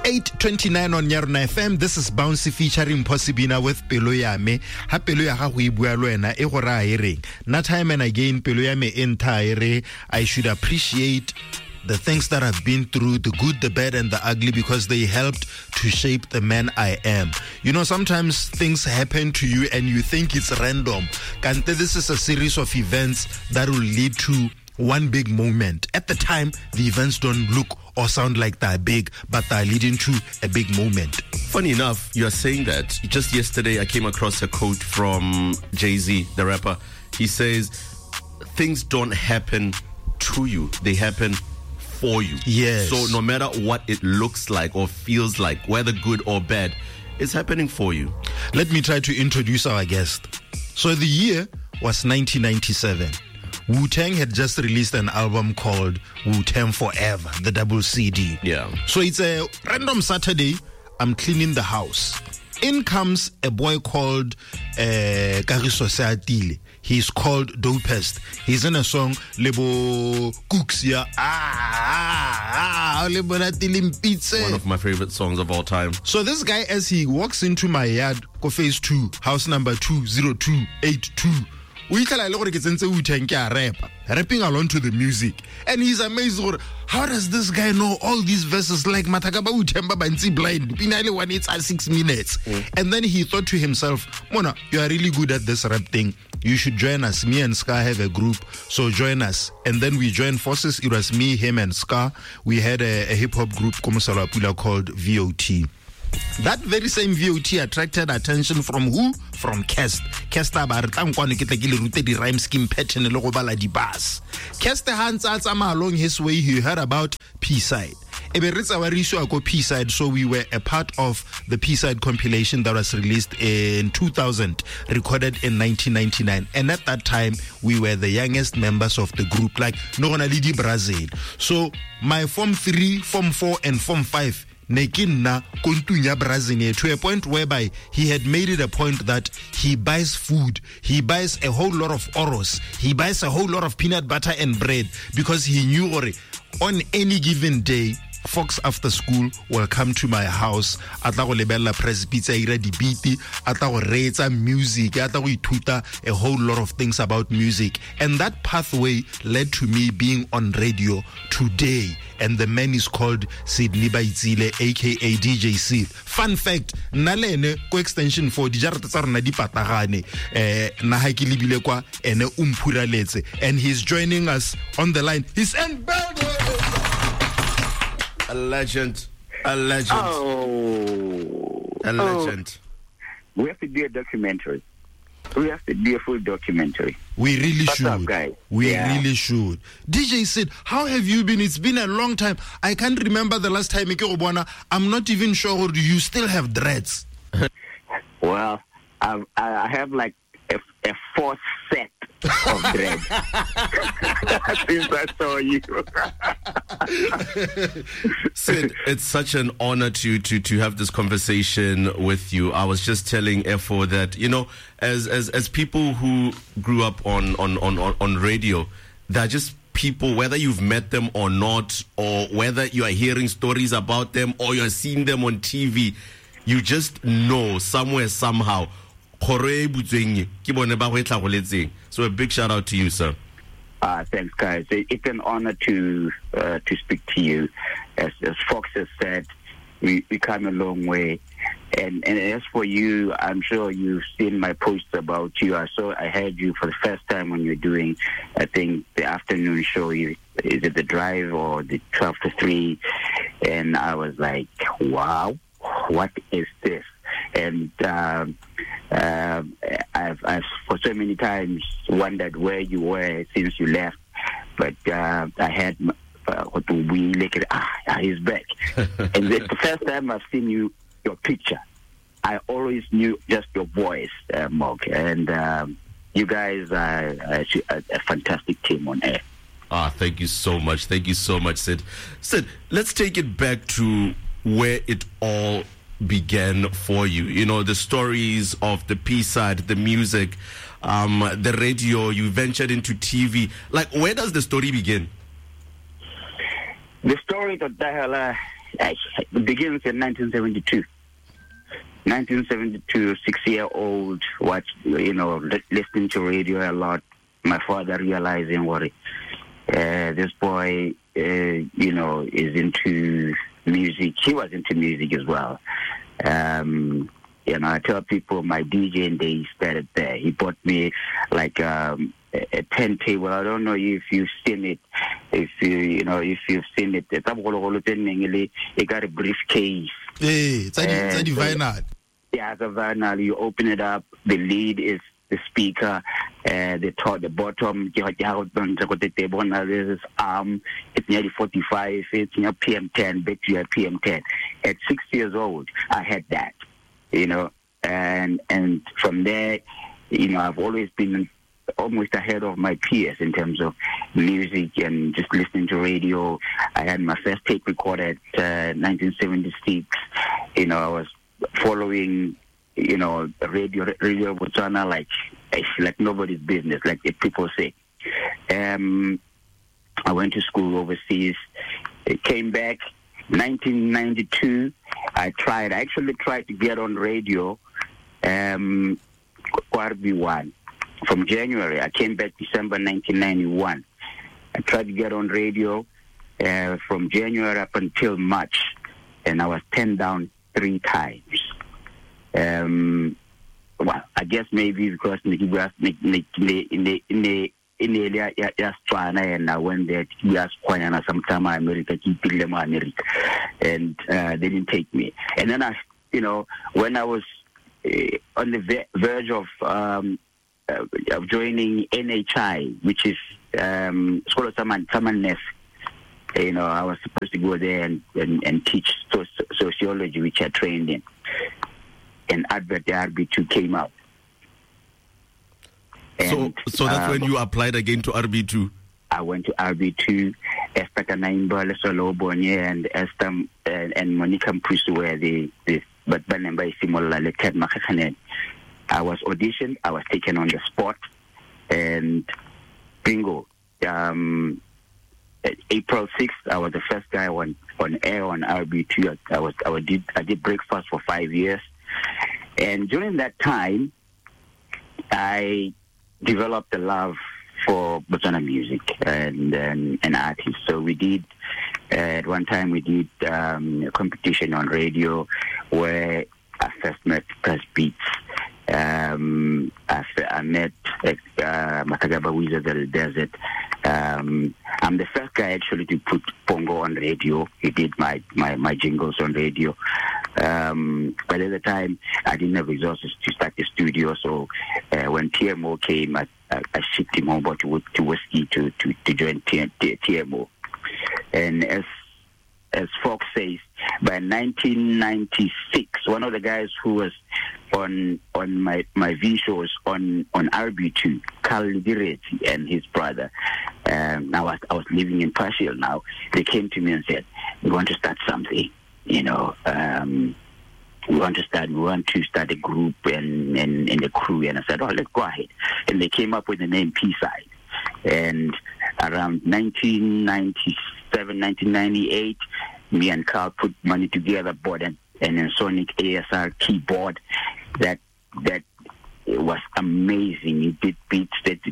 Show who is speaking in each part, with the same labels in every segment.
Speaker 1: 8:29 on Yarna FM. This is Bouncy featuring Possibina with Pelo Yame. Ha Pelo ya gago e bua le wena e go raya reng. Na time and again Pelo Yame entire I should appreciate the things that I've been through, the good, the bad, and the ugly, because they helped to shape the man I am. You know, sometimes things happen to you and you think it's random. Kante, this is a series of events that will lead to one big moment. At the time, the events don't look or sound like they're big, but they're leading to a big moment.
Speaker 2: Funny enough, you're saying that. Just yesterday, I came across a quote from Jay-Z, the rapper. He says, things don't happen to you, they happen for you.
Speaker 1: Yes.
Speaker 2: So no matter what it looks like or feels like, whether good or bad, it's happening for you.
Speaker 1: Let me try to introduce our guest. So the year was 1997. Wu-Tang had just released an album called Wu-Tang Forever, the double CD.
Speaker 2: Yeah.
Speaker 1: So it's a random Saturday. I'm cleaning the house. In comes a boy called Kagiso Seatile. He's called Dopest. He's in a song Lebo Cooks ya.
Speaker 2: One of my favorite songs of all time.
Speaker 1: So this guy, as he walks into my yard, go phase 2, house number 20282. Rapping along to the music, and he's amazed. How does this guy know all these verses like Matakaba Utemba Bansi blind? Pinale one it's at 6 minutes. And then he thought to himself, Mona, you are really good at this rap thing. You should join us. Me and Ska have a group, so join us. And then we joined forces. It was me, him, and Ska. We had a hip hop group called VOT. That very same VOT attracted attention from who? From Kest. Kesta ba re tlankwane ke tle ke le rute di rhyme scheme pattern le go bala di bars. Kest hands out along his way, he heard about P-Side. P-Side, so we were a part of the P-Side compilation that was released in 2000, recorded in 1999. And at that time, we were the youngest members of the group, like Nogona Lidi Brazil. So my Form 3, Form 4, and Form 5 Nekinna Kuntunya Brazil, to a point whereby he had made it a point that he buys food, he buys a whole lot of oros, he buys a whole lot of peanut butter and bread, because he knew on any given day Fox after school will come to my house. Atla go lebella press pizza ira di beat, atla go reetsa music, atla go ithuta a whole lot of things about music. And that pathway led to me being on radio today. And the man is called Sydney Baitzile, aka DJ Sid. Fun fact, nalene ko extension for di jarata tsa rona di patagane na ha ke lebile kwa ene umphuraletse, and he's joining us on the line. He's in Belgium.
Speaker 2: A legend. A legend. A legend.
Speaker 3: We have to do a documentary. We have to do a full documentary.
Speaker 1: We really
Speaker 3: What's
Speaker 1: should.
Speaker 3: Up, guys?
Speaker 1: We really should. DJ Sid, how have you been? It's been a long time. I can't remember the last time. I'm not even sure. Do you still have dreads?
Speaker 3: Well, I have like a fourth set of dreads since I saw you.
Speaker 2: Sid, it's such an honor to have this conversation with you. I was just telling Efo that, you know, as people who grew up on radio, they're just people, whether you've met them or not, or whether you are hearing stories about them or you're seeing them on TV, you just know somewhere, somehow. So a big shout out to you, sir.
Speaker 3: Thanks, guys. It's an honor to speak to you. As Fox has said, we come a long way. And as for you, I'm sure you've seen my posts about you. I heard you for the first time when you're doing, I think, the afternoon show. Is it The Drive or the 12 to 3? And I was like, wow, what is this? And I've for so many times wondered where you were since you left, but I had he's back. And the first time I've seen your picture, I always knew just your voice, Mog. And you guys are a fantastic team on air.
Speaker 2: Thank you so much. Thank you so much, Sid. Sid, let's take it back to where it all began for you. You know, the stories of the P-Side, the music, the radio, you ventured into TV. Like, where does the story begin?
Speaker 3: The story that it begins in 1972. 1972, 6-year-old, listening to radio a lot. My father realizing what this boy, is into music. He was into music as well. I tell people my DJing days started there. He bought me like a turntable. I don't know if you've seen it. If you've seen it, it got a briefcase.
Speaker 1: Hey, it's a vinyl.
Speaker 3: Yeah, it's a vinyl. You open it up. The lead is the speaker. The bottom. There's this arm. It's nearly 45. It's PM10. Battery at PM10. At 6 years old, I had that. And from there, I've always been almost ahead of my peers in terms of music and just listening to radio. I had my first tape recorded 1976. I was following, radio Botswana like nobody's business, like people say. I went to school overseas. I came back 1992. I actually tried to get on radio, RB1. From January, I came back December 1991. I tried to get on radio from January up until March, and I was turned down 3 times. Well, I guess maybe because in the and I went there to ask sometime America, and they didn't take me. And then when I was on the verge of joining NHI, which is School of Samanef, I was supposed to go there and teach sociology, which I trained in. And Advert RB2 came out.
Speaker 2: And, so that's when you applied again to RB2?
Speaker 3: I went to RB2. Esther Kanaimba, Lesolo Bonye, and Esther and Monica Mpusu were but Banemba Simola Leted Makakanen. I was auditioned, I was taken on the spot, and bingo. April 6th, I was the first guy on air on RB2. I did breakfast for 5 years. And during that time, I developed a love for Botswana music and artists. So we did, at one time we did a competition on radio where I first met Press Beats. I met Matagaba Wizard of the Desert. I'm the first guy actually to put Pongo on radio. He did my jingles on radio. But at the time, I didn't have resources to start the studio. So when TMO came, I shipped him over to Whiskey to join TMO. And as Fox says, by 1996, one of the guys who was on my V shows on RB2, Carl Lidireti and his brother, now I was living in Partial now, they came to me and said, we want to start something, we want to start a group and a crew. And I said, let's go ahead. And they came up with the name P-Side. And around 1997, 1998, me and Carl put money together, bought an Sonic ASR keyboard that it was amazing. It did beats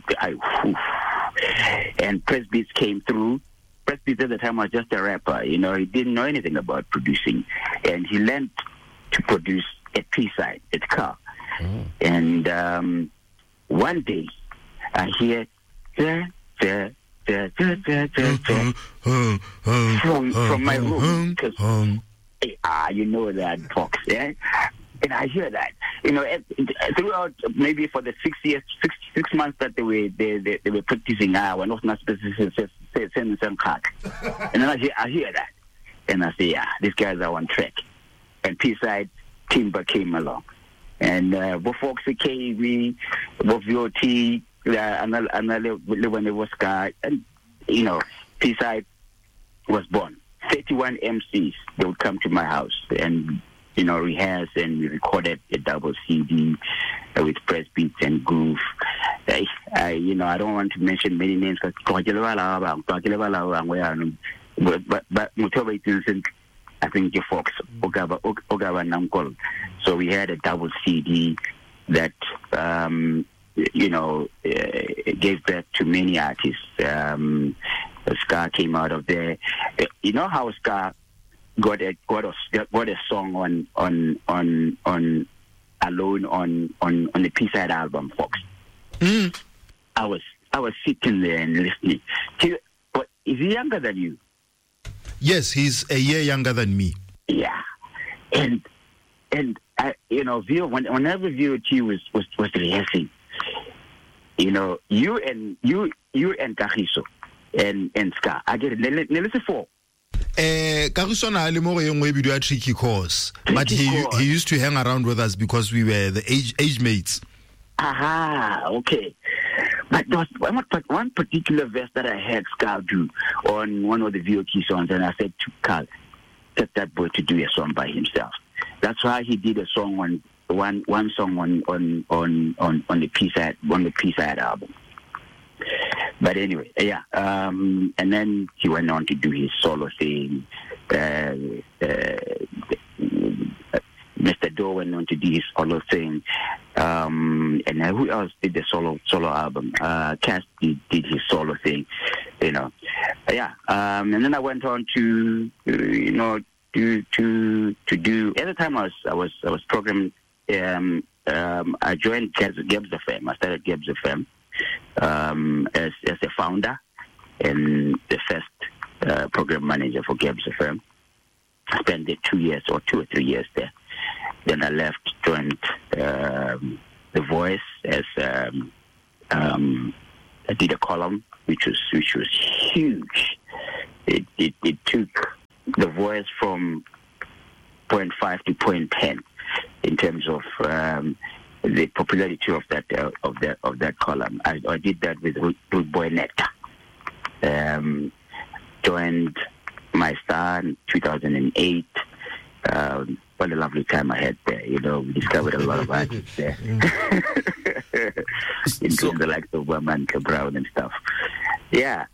Speaker 3: and Press Beats came through. Press Beats at the time was just a rapper, he didn't know anything about producing, and he learned to produce a P-Side, at Carl. And one day I hear from my room, because you know that Fox, yeah? And I hear that, throughout maybe for the 6 months that they were practicing, we're not specific, and then I hear that, and I say, yeah, these guys are on track. And P-Side Timber came along, and both Fox KB, both VOT, when it was Sky, and P-Side was born. 31 MCs, they would come to my house and rehearse, and we recorded a double CD with Press Beats and Groove. I don't want to mention many names because but Mutoba I think the Fox Ogaba Nankol. So we had a double CD that gave birth to many artists. Ska came out of there. You know how Ska got a song on Alone on the P-side album, Fox. I was sitting there and listening. But is he younger than you?
Speaker 1: Yes, he's a year younger than me.
Speaker 3: Yeah, and I, whenever VOT was rehearsing, you and Kagiso and Ska, I get it. Listen for.
Speaker 1: Kagiso na le mo go yengwe bidio a Tricky Course, but he used to hang around with us because we were the age mates.
Speaker 3: Aha, okay. But there was one particular verse that I heard Ska do on one of the VOT songs, and I said to Carl, get that boy to do a song by himself. That's why he did a song on one song on the P-side album. But anyway, yeah. And then he went on to do his solo thing. Mr. Doe went on to do his solo thing. And who else did the solo album? Cass did his solo thing, Yeah. And then I went on to do. At the time I was programming. I joined Gebs FM. I started Gebs FM as a founder and the first program manager for Gebs FM. I spent 2 or 3 years there. Then I left, joined The Voice as I did a column which was huge. It took The Voice from 0.5 to 0.10 in terms of the popularity of that column. I did that with Rude Boy Nectar. Joined My Star in 2008. What a lovely time I had there. We discovered a lot of artists there. Including the likes of Manka Brown and stuff. Yeah.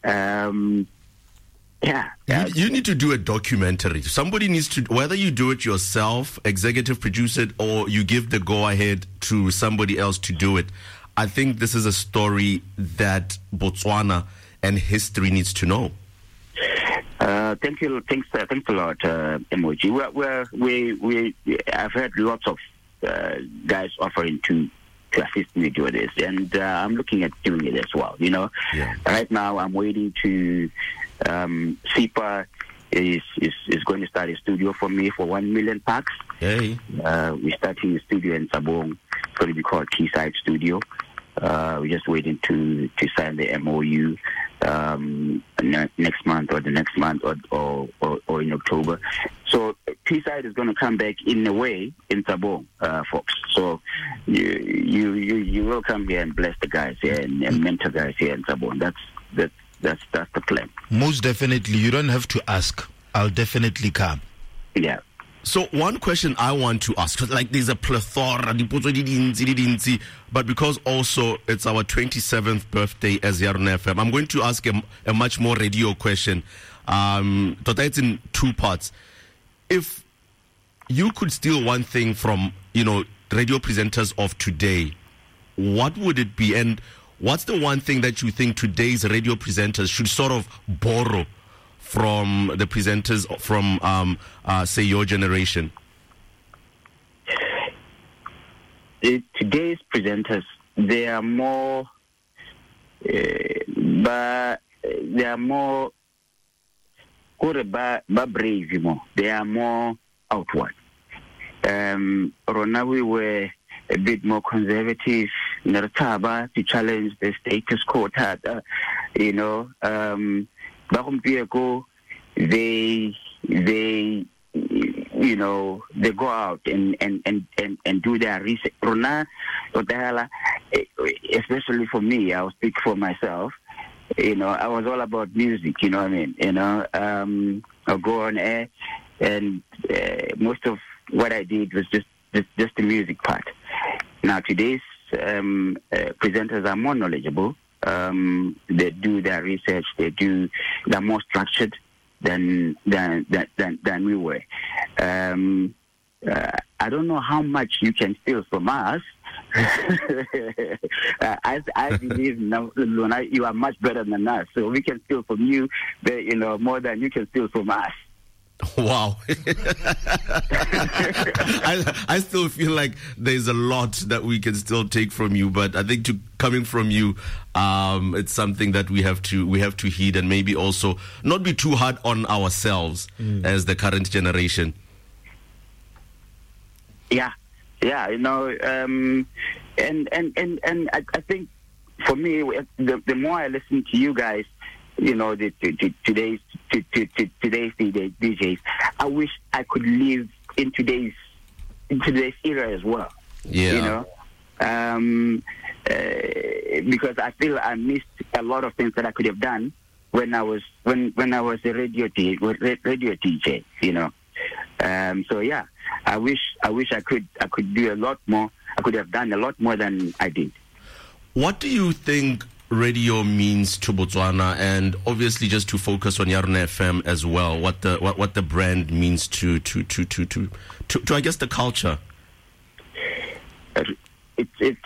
Speaker 2: You need to do a documentary. Somebody needs to, whether you do it yourself, executive produce it, or you give the go-ahead to somebody else to do it. I think this is a story that Botswana and history needs to know.
Speaker 3: Thank you. Thanks a lot, Emoji. I've heard lots of guys offering to assist me do this, and I'm looking at doing it as well. Yeah. Right now, I'm waiting to SIPA is going to start a studio for me for 1 million packs.
Speaker 2: Hey.
Speaker 3: We're starting a studio in Sabong. It's going to be called Quayside Studio. We're just waiting to sign the MOU next month or the next month or in October. So Quayside is going to come back in a way in Sabong, folks. So you will come here and bless the guys here and mentor guys here in Sabong. That's the plan.
Speaker 1: Most definitely. You don't have to ask. I'll definitely come.
Speaker 3: Yeah.
Speaker 2: So one question I want to ask, like there's a plethora, but because also it's our 27th birthday as Yarona FM, I'm going to ask a much more radio question. It's in two parts. If you could steal one thing from, radio presenters of today, what would it be? And what's the one thing that you think today's radio presenters should sort of borrow from the presenters from, say, your generation?
Speaker 3: Today's presenters, they are more, brave, they are more outward. Rona, we were a bit more conservative, to challenge the status quo. They go out and do their research. Rona, especially for me, I'll speak for myself. I was all about music. I'll go on air, and most of what I did was just the music part. Now today's presenters are more knowledgeable. They do their research. They're more structured. than we were. I don't know how much you can steal from us. I believe Luna, you are much better than us, so we can steal from you, more than you can steal from us.
Speaker 2: Wow. I still feel like there's a lot that we can still take from you, but I think coming from you, it's something that we have to heed, and maybe also not be too hard on ourselves as the current generation.
Speaker 3: Yeah, and I think for me, the more I listen to you guys, today's DJs, I wish I could live in today's era as well.
Speaker 2: Yeah.
Speaker 3: Because I feel I missed a lot of things that I could have done when I was a radio DJ. So yeah, I wish I could do a lot more. I could have done a lot more than I did.
Speaker 2: What do you think radio means to Botswana, and obviously just to focus on Yarona FM as well? What the brand means to I guess the culture.
Speaker 3: It's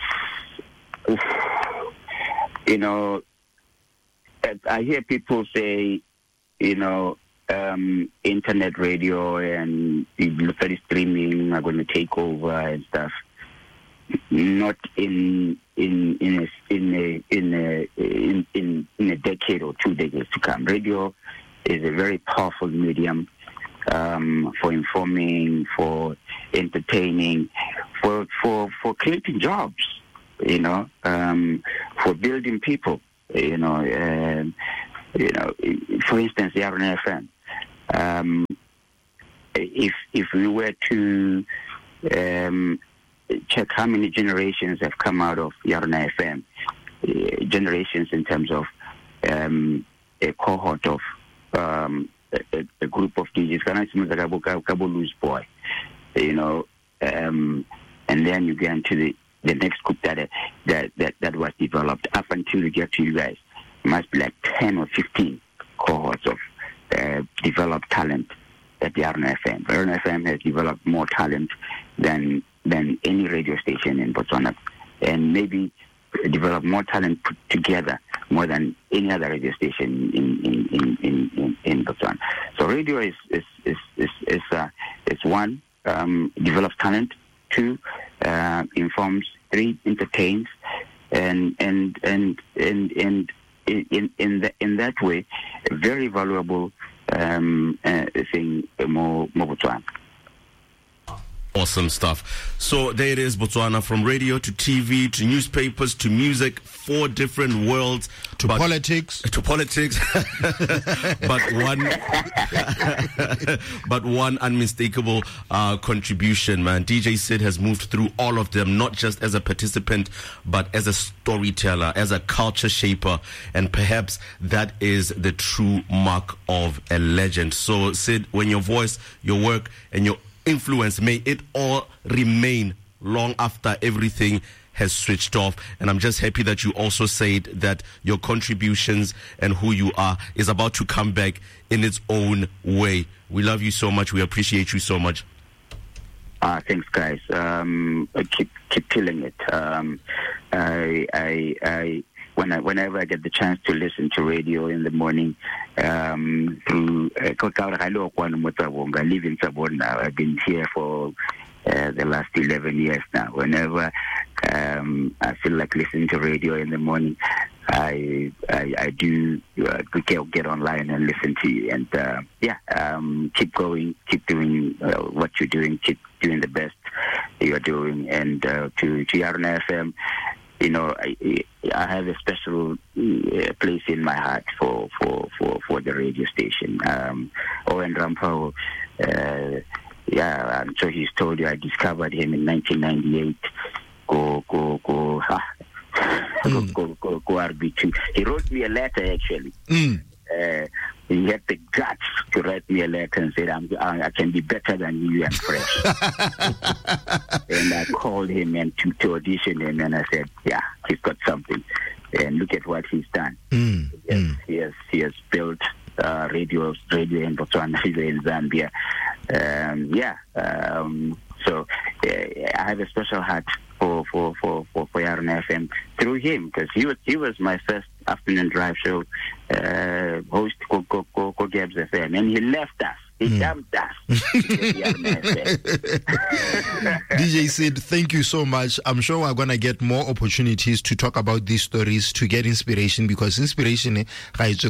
Speaker 3: I hear people say, internet radio and streaming are going to take over and stuff. Not in a decade or 2 decades to come. Radio is a very powerful medium for informing, for entertaining, for creating jobs. For building people. For instance, Yarona FM. If we were to check how many generations have come out of Yarona FM, generations in terms of a cohort of a group of DJs, boy, and then you get into the next group that was developed up until you get to you guys. It must be like 10 or 15 cohorts of developed talent at Yarona FM. Yarona FM has developed more talent than any radio station in Botswana, and maybe developed more talent put together more than any other radio station in Botswana. So radio is one, develops talent; two, informs; three, entertains, and in that way, a very valuable thing, more Botswana.
Speaker 2: Awesome stuff. So there it is, Botswana, from radio to TV to newspapers to music, 4 different worlds.
Speaker 1: To politics.
Speaker 2: but one unmistakable contribution, man. DJ Sid has moved through all of them, not just as a participant, but as a storyteller, as a culture shaper, and perhaps that is the true mark of a legend. So Sid, when your voice, your work, and your influence, may it all remain long after everything has switched off. And I'm just happy that you also said that your contributions and who you are is about to come back in its own way. We love you so much. We appreciate you so much.
Speaker 3: Thanks, guys. Keep killing it. Whenever I get the chance to listen to radio in the morning, through I live in Sabon now. I've been here for the last 11 years now. Whenever I feel like listening to radio in the morning, I do get online and listen to you. And keep going, keep doing what you're doing, keep doing the best you're doing. And to Yarona FM, I have a special place in my heart for the radio station. Owen Rampao, I'm sure he's told you I discovered him in 1998. Go RB2. He wrote me a letter, actually. He had the guts to write me a letter and said, I can be better than you and fresh. And I called him and to audition him, and I said, yeah, he's got something. And look at what he's done. He has built radio in Botswana, in Zambia. So I have a special heart for Yarna FM through him, because he was my first afternoon drive show host, Go Gabs FM, and he left us. He dumped us.
Speaker 1: DJ Sid, thank you so much. I'm sure we're going to get more opportunities to talk about these stories, to get inspiration, because inspiration
Speaker 3: Thanks,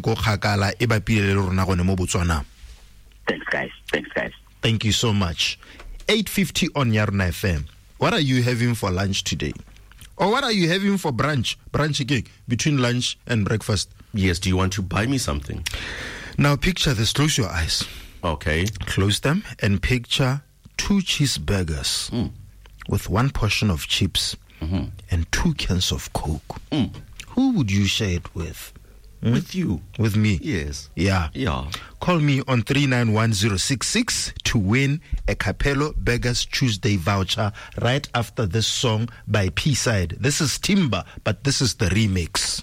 Speaker 3: guys.
Speaker 1: Thank you so much. 8:50 on Yarna FM. What are you having for lunch today? Or what are you having for brunch? Brunch again, between lunch and breakfast.
Speaker 2: Yes, do you want to buy me something?
Speaker 1: Now picture this, close your eyes.
Speaker 2: Okay.
Speaker 1: Close them and picture 2 cheeseburgers with 1 portion of chips and 2 cans of Coke. Who would you share it with?
Speaker 2: With you.
Speaker 1: With me?
Speaker 2: Yes.
Speaker 1: Yeah. Call me on 391066 to win a Capello Beggars Tuesday voucher right after this song by P-Side. This is Timber, but this is the remix.